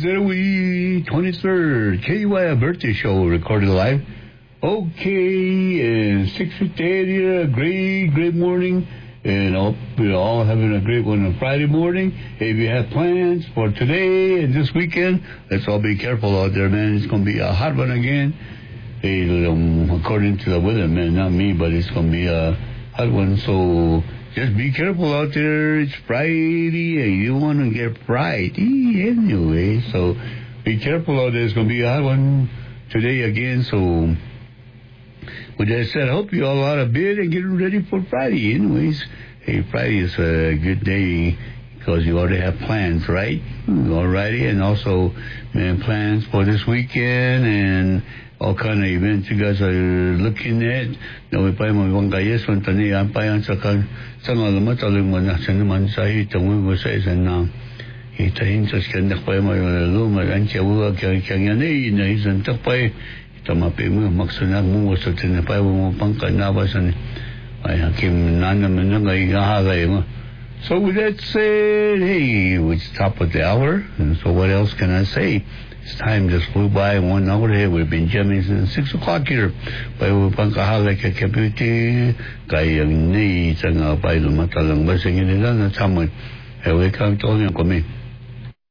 February 23rd, KUI birthday show recorded live. Okay, and 6:58 here, great morning, and I hope you're all having a great one on Friday morning. If you have plans for today and this weekend, let's all be careful out there, man. It's going to be a hot one again. According to the weatherman, not me, but it's going to be a hot one, so just be careful out there. It's Friday, and you want to get fried anyway, so be careful out there. It's going to be a hot one today again, so with that said, I hope you all out of bed and getting ready for Friday anyways. Hey, Friday is a good day because you already have plans, right? Alrighty, and also, man, plans for this weekend and all kind of events you guys are looking at. Now, we mo ibang kayes man tani ang payan sa ngalamat aling mo na sa naman sa itong mo sa isan na itahin sa skandak pa mo lumad ang tiyawa kang yan na isan takpay tamapi mo maksunag mo sa tinapay mo pangkanabasan ay hakim nanaman na ngahagay mo. So with that said, hey, it's top of the hour, and so what else can I say? It's time just flew by 1 hour here. We've been jamming since 6 o'clock here. By pangkahalay ka kapiti, kayang ni, sa nga pa, lumatalang basing nila na tamad. Hey, we come to all kami.